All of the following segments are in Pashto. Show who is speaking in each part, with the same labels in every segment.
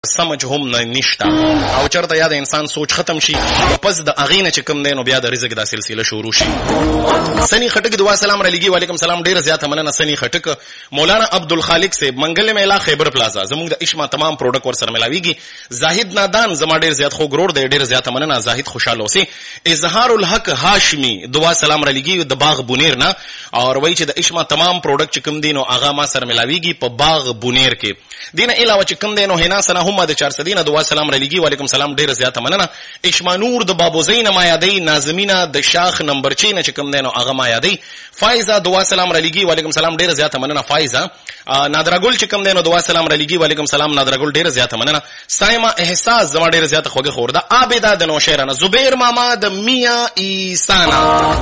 Speaker 1: سمج هم نه نشتا او چرته یا د انسان سوچ ختم شي پس د اغینه چې کم دینو بیا د رزق دا سلسله شروع شي. سنی خټک دعا سلام علیکم وعلیکم سلام. ډیر زیات مننه سنی خټک. مولانا عبدالخالق سے منګل میلا خیبر پلازا زموږ د اشما تمام پروډکټ ور سره ملاویږي. زاهد نادان زما ډیر زیات خو ګرور دی, ډیر زیات مننه زاهد خوشاله اوسې. اظهار الحق هاشمی دعا سلام علیکم د باغ بونیر نه اور وای چې د اشما تمام پروډکټ چې کم دینو اغا ما سره ملاویږي په باغ بونیر کې. دینه علاوه چې کم دینو هنا سنا هم د 400 دینه دعا سلام علیکم وعلیکم سلام. ډیر زیات مننه. اشما نور د بابو زین ما یادی نازمینا د شاخ نمبر 6 نه چې کم دینو اغا ما یادی. فایزه دعا سلام علیکم وعلیکم سلام. ډیر زیات مننه فایزه. نادرګل چې کم دینو دعا سلام علیکم وعلیکم سلام. نادرګل ډیر زیات مننه. سایما احساس زما ډیر زیات خوګه خورده. عابده د نوشیرانه. زبیر ماما د میا ایسانا.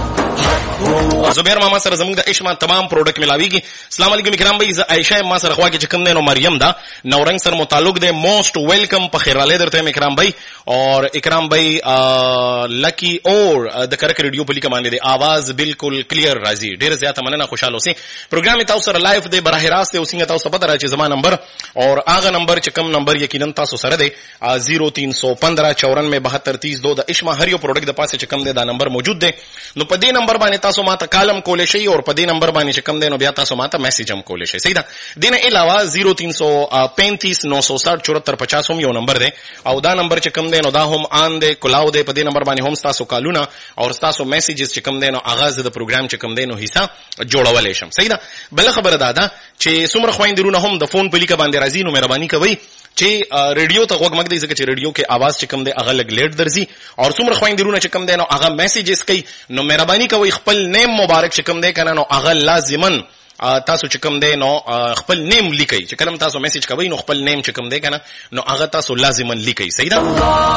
Speaker 1: زبیر ماما سره زموږ د اشما تمام پروډکټ ملاویږي. السلام علیکم اکرام بھائی. عائشہ ما سره خوا کې چې کم دینو مریم دا نورنګ سره متعلق ده. موسٹ ویلکم په خیراله درته اکرام بھائی. اور اکرام بھائی لکی اور د کرک ریډیو په لیکه باندې आवाज بالکل کلیر راځي. ډیر زیات مننه خوشاله اوسئ. پروګرام تاسو سره لایف دی براه راست او څنګه تاسو پته راځي زما نمبر اور هغه نمبر چې کم نمبر یقینا تاسو سره دی 0315 94 72 32 د اشما هر یو پروډکټ د پاسه چې کم دی دا نمبر موجود دی. نو په دې نمبر باندې تاسو ماته کالم کولې شي اور په دې نمبر باندې چې کم دی نو بیا تاسو ماته میسج هم کولې شي. صحیح ده. دینه علاوه 0335 960 74 50 هم یو نمبر دی او دا نمبر چې کم دی نو دا هم آن دی کلاو دی. په دې نمبر باندې هم تاسو کالونه او تاسو میسجز چې کم دی نو اغاز د پروګرام چې کم دی نو حصہ جوړولای شم. صحیح ده. بل خبره ده چې څومره خويندرونه هم د فون په لیکه باندې راځي نو مهرباني کوئ چې ریډیو ته غوږ مګدئ ځکه چې ریډیو کې आवाज چې کم دی هغه لګ لیټ درځي او څومره خويندرونه چې کم دی نو هغه میسجز کوي نو مهرباني کوئ خپل نیم مبارک چې کم دی کنه نو هغه لازمن تاسو چې کوم دی نو خپل نیم لیکئ. چې کلم تاسو میسج کوئ نو خپل نیم چې کوم دی کنه نو هغه تاسو لازما لیکئ. صحیح ده.